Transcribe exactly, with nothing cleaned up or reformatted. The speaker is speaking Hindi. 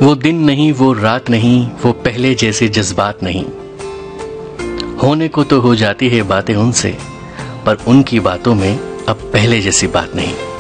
वो दिन नहीं, वो रात नहीं, वो पहले जैसे जज्बात नहीं। होने को तो हो जाती है बातें उनसे, पर उनकी बातों में अब पहले जैसी बात नहीं।